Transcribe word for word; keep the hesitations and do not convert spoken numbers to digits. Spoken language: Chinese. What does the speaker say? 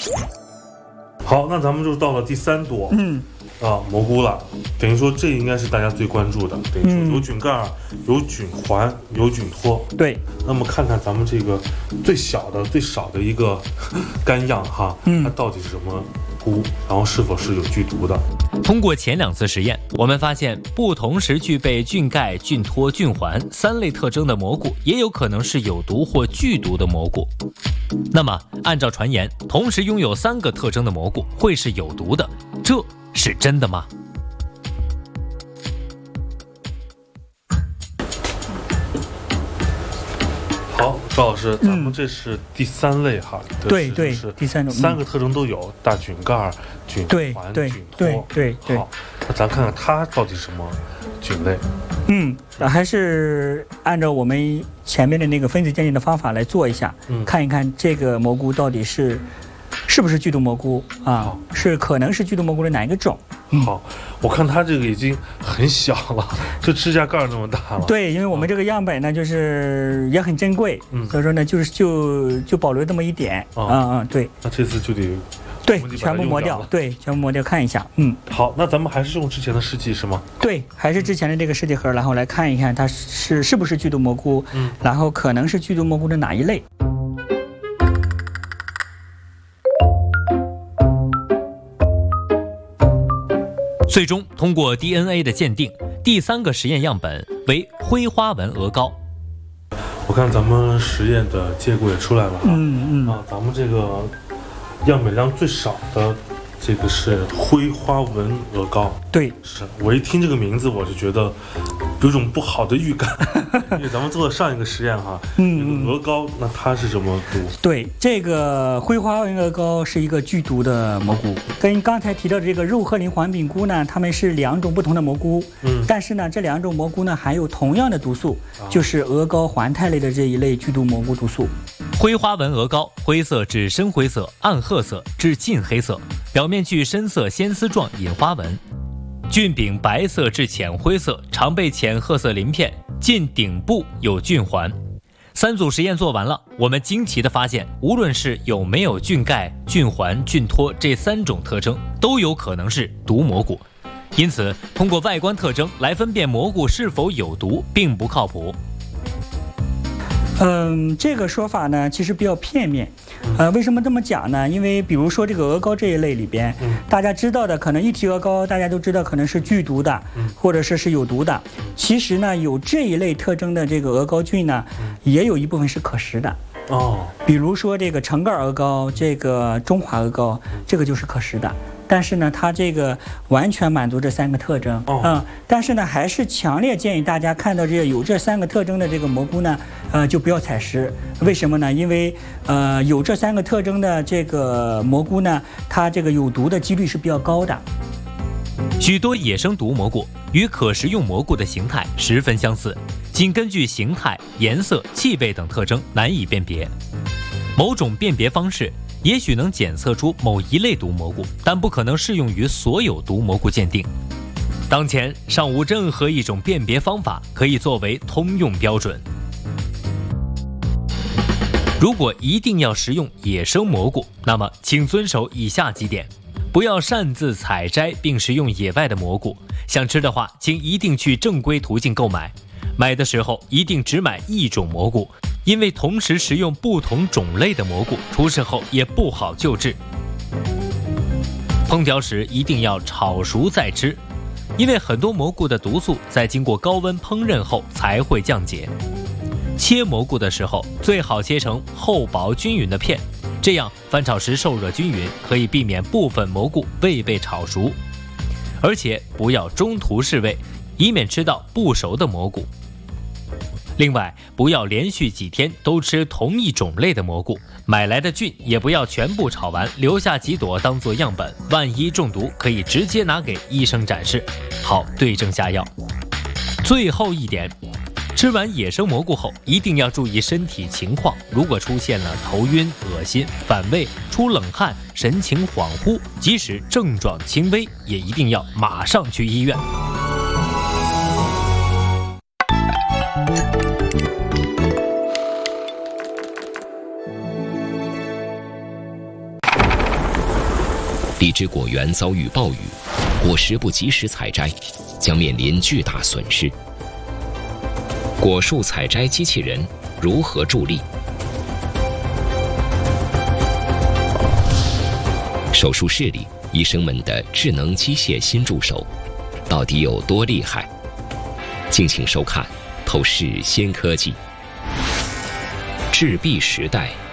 好，那咱们就到了第三朵， 嗯， 啊，蘑菇了。等于说这应该是大家最关注的，等于说有菌盖、有菌环、有菌托。 对。 那么看看咱们这个最小的、最少的一个干样哈， 嗯， 它到底是什么菇，然后是否是有剧毒的？ 通过前两次实验，我们发现不同时具备菌盖、菌托、菌环三类特征的蘑菇，也有可能是有毒或剧毒的蘑菇。那么，按照传言，同时拥有三个特征的蘑菇会是有毒的，这是真的吗？ 好，赵老师，咱们这是第三类哈。 嗯、对对，第三种， 三个特征都有：大菌盖、菌环、菌托。 对对对。 好，那咱看看它到底是什么菌类？ 嗯，还是按照我们前面的那个分子鉴定的方法来做一下，嗯、看一看这个蘑菇到底是是不是剧毒蘑菇啊？是可能是剧毒蘑菇的哪一个种？ 嗯、好，我看它这个已经很小了，就指甲盖那么大了。 对，因为我们这个样本呢，就是也很珍贵，嗯、所以说呢，就是就就保留这么一点。啊啊、嗯嗯，对。 那这次就得对全部磨掉，对，全部磨掉看一下。嗯， 好，那咱们还是用之前的试剂是吗？ 对，还是之前的这个试剂盒，然后来看一看它是是不是剧毒蘑菇，嗯，然后可能是剧毒蘑菇的哪一类。 最终通过 D N A 的鉴定，第三个实验样本为灰花纹鹅膏。 我看咱们实验的结果也出来了哈， 嗯嗯啊，咱们这个样本量最少的这个是灰花纹鹅膏。 对， 是我一听这个名字我就觉得有种不好的预感，因为咱们做了上一个实验哈，嗯，鹅膏那它是什么毒？ 对，这个灰花纹鹅膏是一个剧毒的蘑菇，跟刚才提到的这个肉鹤鳞环柄菇呢，它们是两种不同的蘑菇，嗯，但是呢，这两种蘑菇呢含有同样的毒素，啊、就是鹅膏环肽类的这一类剧毒蘑菇毒素。 灰花纹鹅膏，灰色至深灰色、暗褐色至近黑色，表面具深色鲜丝状隐花纹。菌柄白色至浅灰色，常被浅褐色鳞片，近顶部有菌环。三组实验做完了，我们惊奇地发现，无论是有没有菌盖、菌环、菌托这三种特征，都有可能是毒蘑菇。因此，通过外观特征来分辨蘑菇是否有毒，并不靠谱。 嗯，这个说法呢，其实比较片面。呃，为什么这么讲呢？因为比如说这个鹅膏这一类里边，嗯、大家知道的，可能一提鹅膏，大家都知道可能是剧毒的，嗯、或者是是有毒的。其实呢，有这一类特征的这个鹅膏菌呢，嗯、也有一部分是可食的。哦，比如说这个橙盖鹅膏，这个中华鹅膏，这个就是可食的。但是呢，它这个完全满足这三个特征，哦、嗯，但是呢，还是强烈建议大家看到这有这三个特征的这个蘑菇呢，呃，就不要采食。为什么呢？因为呃，有这三个特征的这个蘑菇呢，它这个有毒的几率是比较高的。 许多野生毒蘑菇与可食用蘑菇的形态十分相似，仅根据形态、颜色、气味等特征难以辨别。某种辨别方式也许能检测出某一类毒蘑菇，但不可能适用于所有毒蘑菇鉴定。当前尚无任何一种辨别方法可以作为通用标准。如果一定要食用野生蘑菇，那么请遵守以下几点：不要擅自采摘并食用野外的蘑菇，想吃的话，请一定去正规途径购买。买的时候一定只买一种蘑菇，因为同时食用不同种类的蘑菇，出事后也不好救治。烹调时一定要炒熟再吃，因为很多蘑菇的毒素在经过高温烹饪后才会降解。切蘑菇的时候最好切成厚薄均匀的片，这样翻炒时受热均匀，可以避免部分蘑菇未被炒熟。而且不要中途试味，以免吃到不熟的蘑菇。另外，不要连续几天都吃同一种类的蘑菇，买来的菌也不要全部炒完，留下几朵当作样本，万一中毒可以直接拿给医生展示，好对症下药。最后一点，吃完野生蘑菇后一定要注意身体情况，如果出现了头晕、恶心、反胃、出冷汗、神情恍惚，即使症状轻微，也一定要马上去医院。 荔枝果园遭遇暴雨，果实不及时采摘，将面临巨大损失。果树采摘机器人如何助力？手术室里，医生们的智能机械新助手到底有多厉害？敬请收看《透视新科技》。制币时代